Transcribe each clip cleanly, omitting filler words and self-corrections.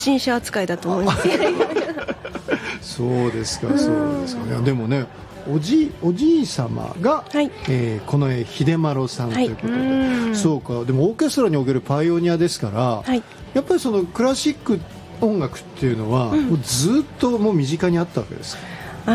新種扱いだと思いますそうですか、そうですか。いやでもね、おじい様が、 はい、 近衛秀丸さんということで、はい、そうか。でもオーケストラにおけるパイオニアですから、はい、やっぱりそのクラシック音楽っていうのは、もうずっともう身近にあったわけですか？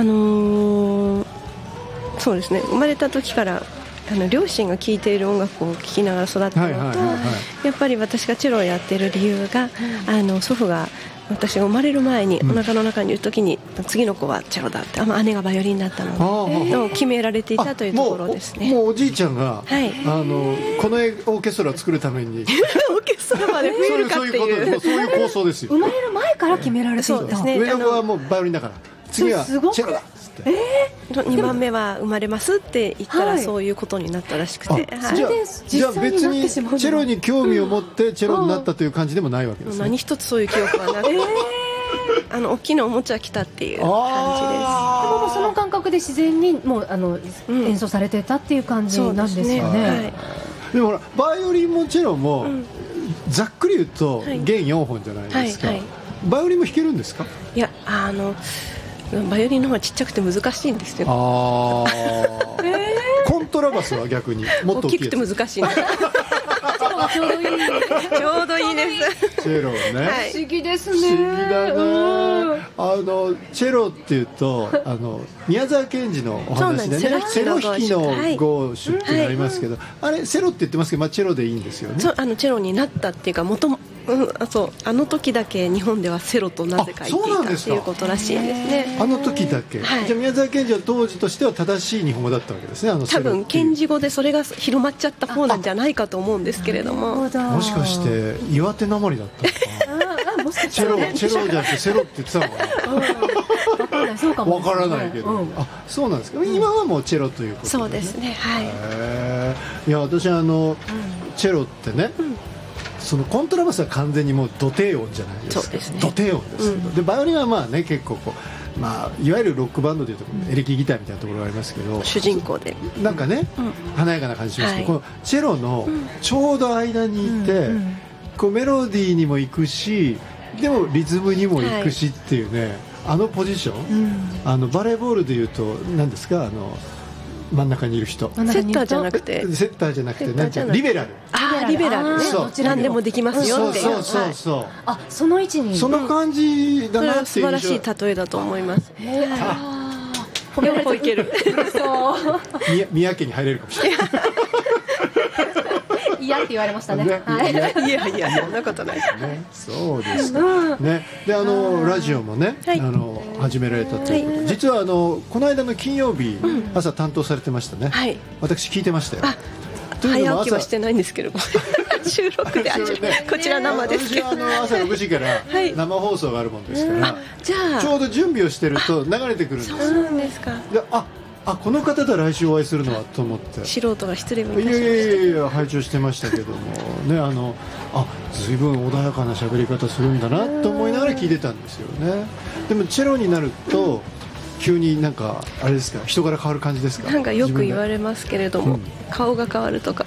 そうですね、生まれた時から両親が聴いている音楽を聴きながら育ったのと、やっぱり私がチェロをやっている理由が、祖父が私が生まれる前にお腹の中にいる時に、次の子はチェロだって、姉がバイオリンだったので決められていたというところですね。 もうおじいちゃんが、はい、このオーケストラを作るためにオーケストラまで増えるかっていうそういう構想ですよ。 生まれる前から決められていた。 そうですね、 上の子はもうバイオリンだから、次はチェロだ。 2番目は生まれますって言ったら、そういうことになったらしくて、はい、 じゃあ別にチェロに興味を持ってチェロになったという感じでもないわけですね。 何一つそういう記憶はなくて、大きなおもちゃ来たっていう感じです。でもその感覚で自然にもう演奏されてたっていう感じなんですよね。 でもほら、バイオリンもチェロも、ざっくり言うと弦4本じゃないですか。バイオリンも弾けるんですか？いや、 バイオリンの方がちっちゃくて難しいんですよ。 コントラバスは逆にもっと大きいくて難しいチェロがちょうどいいちょうどいいですチェロね、 はい、不思議ですね。 不思議だな。チェロっていうと宮沢賢治のお話でね、セロ弾きの号手ってなりますけど、あれセロって言ってますけど、チェロでいいんですよね。 そう、チェロになったっていうか、そう、あの時だけ日本ではセロとなぜか言っていたっていうことらしいんですね。 あの時だけ、はい、じゃあ宮沢賢治は当時としては正しい日本語だったわけですね。 多分賢治語でそれが広まっちゃった方なんじゃないかと思うんですけれども、 もしかして岩手なまりだったのかなチェロじゃなくてセロって言ってたのかなそうかも、分からないけど、そうなんですけど、今はもうチェロということで、ね、 そうですね、はい。 いや、私チェロってね、そのコントラバスは完全にもうド低音じゃないですか。そうですね、ド低音です、でバイオリンはまあね、結構こう、いわゆるロックバンドでいうとエレキギターみたいなところがありますけど、 主人公でなんかね、華やかな感じしますけど、このチェロのちょうど間にいて、こうメロディーにも行くし、でもリズムにも行くしっていうね、ポジション、バレーボールでいうと何ですか、真ん中にいる人、 セッターじゃなくてリベラル。 リベラルね、何でもできますよっていう、 その位置に、 その感じだなっていう。それは素晴らしい例えだと思います。両方いける。 宮家に入れるかもしれない。 嫌って言われましたね。 いや、そんなことないですね。そうですね。で、ラジオもね、始められたということで、実はこの間の金曜日、朝担当されてましたね。私聞いてましたよ。 早起きはしてないんですけど、収録でこちら生ですけど、 朝6時から生放送があるもんですから、ちょうど準備をしてると流れてくるんですよ。 そうなんですか。 この方と来週お会いするのはと思って、 素人が失礼をいたしました。 いや拝聴してましたけどもね、随分穏やかな喋り方するんだなと思いながら聞いてたんですよね。でもチェロになると急になんかあれですか、人柄変わる感じですか？ なんかよく言われますけれども、顔が変わるとか。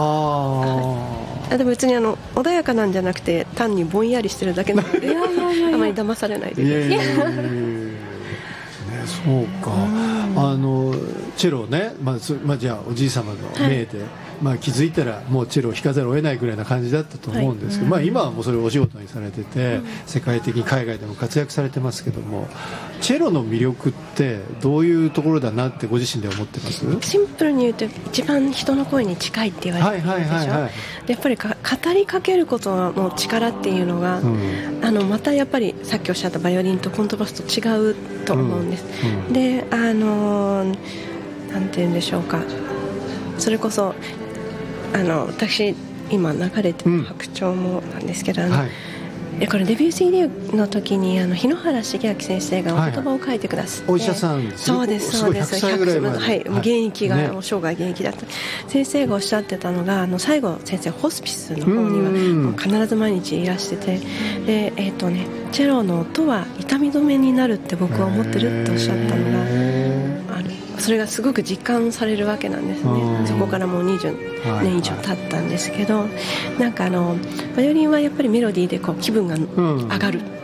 でも別に穏やかなんじゃなくて、単にぼんやりしてるだけなので、あまり騙されないでください。 そうか。チェロをね、じゃあおじい様の命で、気づいたらもうチェロを弾かざるを得ないぐらいな感じだったと思うんですけど、今はもうそれをお仕事にされてて、世界的に海外でも活躍されてますけども、チェロの魅力ってどういうところだなってご自身で思ってます？ シンプルに言うと一番人の声に近いって言われてるでしょ。やっぱり語りかけることの力っていうのが、またやっぱりさっきおっしゃったバイオリンとコントラバスと違うと思うんです。で、なんて言うんでしょうか、それこそ私今流れてる白鳥もなんですけど、これデビュー CD の時に日野原茂明先生がお言葉を書いてくださって、 お医者さんです。 そうですそうです、 100歳ぐらいまで、 現役が、生涯現役だった先生がおっしゃってたのが、最後先生ホスピスの方には必ず毎日いらしてて、でチェロの音は痛み止めになるって僕は思ってるっておっしゃったのがある。 それがすごく実感されるわけなんですね。そこからもう20年以上経ったんですけど、なんかバイオリンはやっぱりメロディーでこう気分が上がる、